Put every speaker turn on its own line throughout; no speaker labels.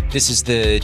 This is the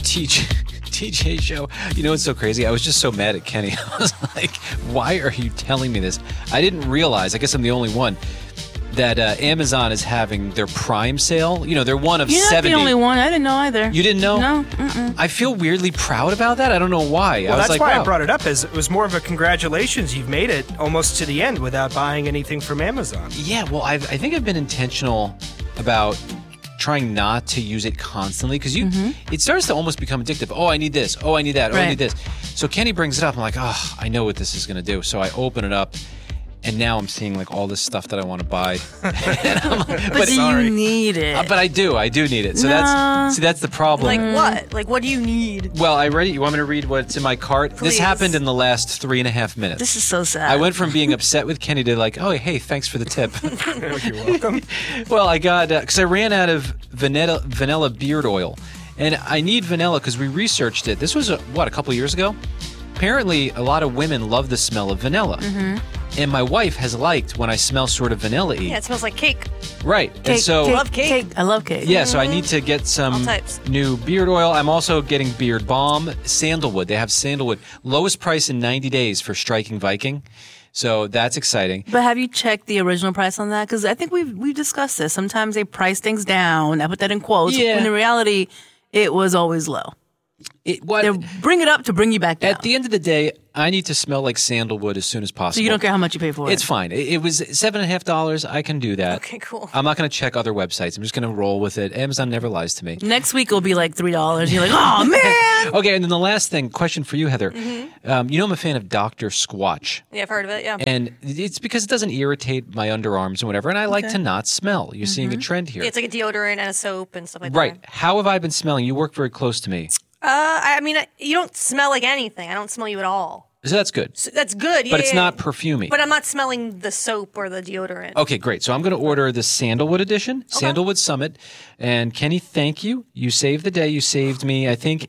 TJ show. You know what's so crazy? I was just so mad at Kenny. I was like, why are you telling me this? I didn't realize, I guess I'm the only one, that Amazon is having their Prime sale. You know, they're one of 70.
You're not the only one. I didn't know either.
You didn't know?
No. Mm-mm.
I feel weirdly proud about that. I don't know why.
Well,
I was
that's
like,
why
wow.
I brought it up. As it was more of a congratulations. You've made it almost to the end without buying anything from Amazon.
Yeah, well, I think I've been intentional about trying not to use it constantly because it starts to almost become addictive. Oh, I need this. Oh, I need that. Oh, I need this. So Kenny brings it up. I'm like, oh, I know what this is going to do. So I open it up. And now I'm seeing like all this stuff that I want to buy. And I'm like,
but do you need it?
But I do need it. So that's the problem.
Like what? Like what do you need?
Well, I read it. You want me to read what's in my cart?
Please.
This happened in the last 3.5 minutes.
This is so sad.
I went from being upset with Kenny to like, oh, hey, thanks for the tip.
You're welcome.
Well, I got, because I ran out of vanilla beard oil. And I need vanilla because we researched it. This was, a couple years ago? Apparently, a lot of women love the smell of vanilla. And my wife has liked when I smell sort of vanilla-y.
Yeah, it smells like cake.
Right.
Cake,
and so,
love cake.
I love cake.
yeah, so I need to get
All
some
types.
new beard oil. I'm also getting beard balm, sandalwood. They have sandalwood. Lowest price in 90 days for Striking Viking. So that's exciting.
But have you checked the original price on that? Because I think we've discussed this. Sometimes they price things down. I put that in quotes.
Yeah.
When in reality, it was always low. They bring it up to bring you back down.
At the end of the day, I need to smell like sandalwood as soon as possible.
So you don't care how much you pay for it?
It's fine. It was $7.50. I can do that.
Okay, cool.
I'm not going to check other websites. I'm just going to roll with it. Amazon never lies to me.
Next week will be like $3. You're like, oh, man.
Okay, and then the last thing, question for you, Heather. You know I'm a fan of Dr. Squatch.
Yeah, I've heard of it, yeah.
And it's because it doesn't irritate my underarms and whatever, and I like to not smell. You're seeing a trend here.
Yeah, it's like a deodorant and a soap and stuff like
Right.
that.
How have I been smelling? You work very close to me.
I mean, you don't smell like anything. I don't smell you at all.
So that's good.
So that's good, yeah.
But it's
yeah,
not
yeah.
perfumey.
But I'm not smelling the soap or the deodorant.
Okay, great. So I'm going to order the Sandalwood edition, Sandalwood Summit. And Kenny, thank you. You saved the day. You saved me, I think,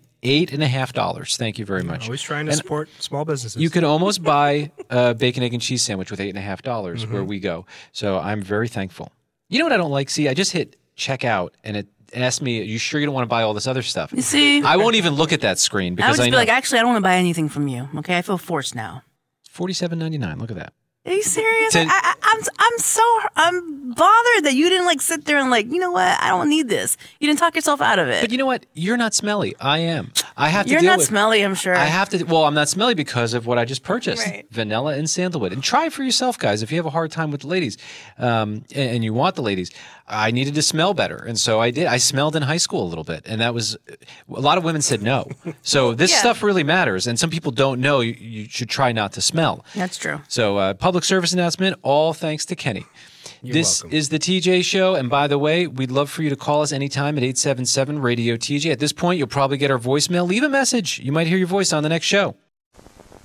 $8.50. Thank you very much.
Always trying to support small businesses.
You could almost buy a bacon, egg, and cheese sandwich with $8.50 where we go. So I'm very thankful. You know what I don't like? See, I just hit checkout and it asked me, are you sure you don't want to buy all this other stuff?
You see?
I won't even look at that screen
I would
because
just
I
be
know.
like, actually, I don't want to buy anything from you. Okay, I feel forced now.
$47.99. Look at that.
Are you serious?
Ten-
I'm bothered that you didn't like sit there and like, you know what? I don't need this. You didn't talk yourself out of it.
But you know what? You're not smelly. I am. I have to
You're
deal
not
with
smelly, I'm sure.
I have to. Well, I'm not smelly because of what I just purchased:
Right.
vanilla and sandalwood. And try it for yourself, guys. If you have a hard time with the ladies, and you want the ladies, I needed to smell better, and so I did. I smelled in high school a little bit, and that was a lot of women said no. So this
Yeah.
stuff really matters, and some people don't know. You should try not to smell.
That's true.
So public service announcement. All thanks to Kenny. This
welcome.
is the TJ Show. And by the way, we'd love for you to call us anytime at 877-RADIO-TJ. At this point, you'll probably get our voicemail. Leave a message. You might hear your voice on the next show.